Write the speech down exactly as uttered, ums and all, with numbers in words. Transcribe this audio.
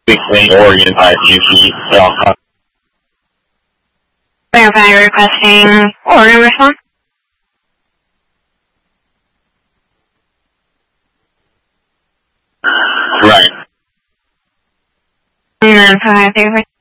Between Oregon five G P. Verify requesting Oregon response. Right. And then five, three,